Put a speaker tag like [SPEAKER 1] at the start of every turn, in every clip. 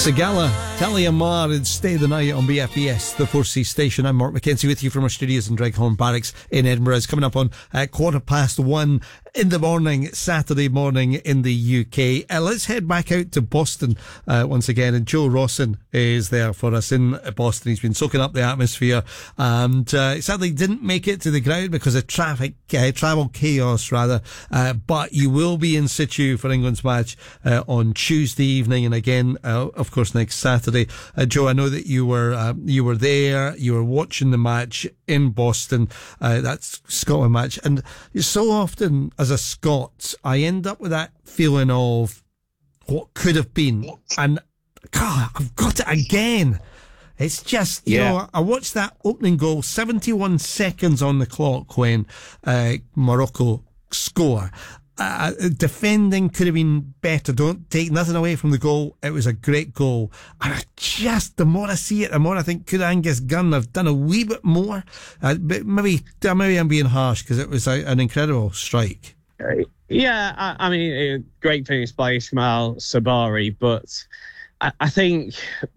[SPEAKER 1] Sigala, Talia Mar, and Stay the Night on BFBS, the 4C station. I'm Mark McKenzie with you from our studios in Dreghorn Barracks in Edinburgh. It's coming up on 1:15 in the morning, Saturday morning in the UK. Let's head back out to Boston once again, and Joe Rawson is there for us in Boston. He's been soaking up the atmosphere, and sadly didn't make it to the ground because of travel chaos rather, but you will be in situ for England's match on Tuesday evening, and again of course next Saturday. Joe, I know that you were there, you were watching the match in Boston, that Scotland match, and so often as a Scot, I end up with that feeling of what could have been, and God, I've got it again. It's just, you know, I watched that opening goal, 71 seconds on the clock when Morocco score. Defending could have been better. Don't take nothing away from the goal. It was a great goal. And the more I see it, the more I think, could Angus Gunn have done a wee bit more? But maybe I'm being harsh because it was an incredible strike.
[SPEAKER 2] Yeah, I mean, great finish by Ismail Sabari, but I think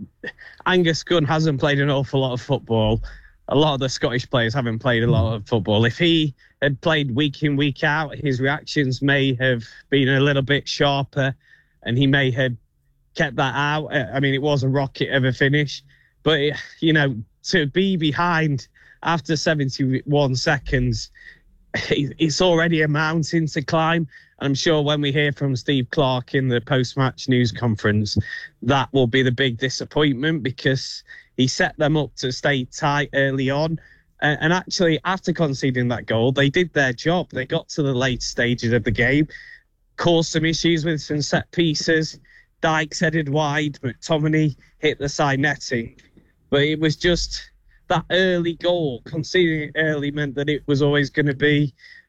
[SPEAKER 2] Angus Gunn hasn't played an awful lot of football. A lot of the Scottish players haven't played a lot of football. If he had played week in, week out, his reactions may have been a little bit sharper and he may have kept that out. I mean, it was a rocket of a finish. But, you know, to be behind after 71 seconds, it's already a mountain to climb. I'm sure when we hear from Steve Clarke in the post-match news conference, that will be the big disappointment because he set them up to stay tight early on. And actually, after conceding that goal, they did their job. They got to the late stages of the game, caused some issues with some set pieces. Dykes headed wide, McTominay hit the side netting. But it was just that early goal, conceding it early, meant that it was always going to be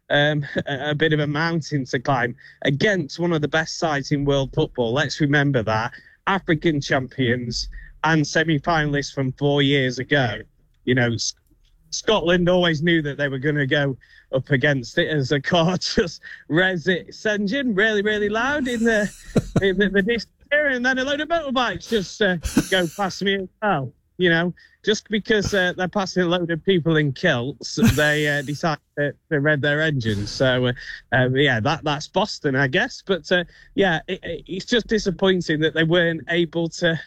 [SPEAKER 2] a bit of a mountain to climb against one of the best sides in world football. Let's remember that. African champions and semi-finalists from 4 years ago. You know, Scotland always knew that they were going to go up against it as a car just res its engine really, really loud in the distance here, and then a load of motorbikes just go past me as well. You know, just because they're passing a load of people in kilts, they decide to rev their engines. So, that's Boston, I guess. But, it's just disappointing that they weren't able to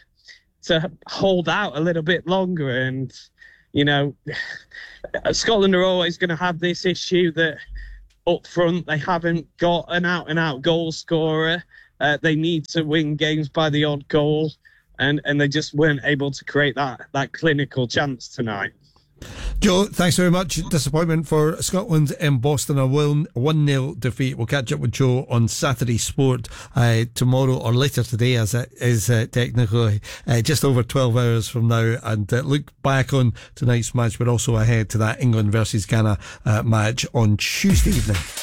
[SPEAKER 2] hold out a little bit longer. And, you know, Scotland are always going to have this issue that up front they haven't got an out-and-out goal scorer. They need to win games by the odd goal. And they just weren't able to create that clinical chance tonight.
[SPEAKER 1] Joe, thanks very much. Disappointment for Scotland in Boston, a 1-0 defeat. We'll catch up with Joe on Saturday Sport tomorrow, or later today as it is technically, just over 12 hours from now, and look back on tonight's match, but also ahead to that England versus Ghana match on Tuesday evening.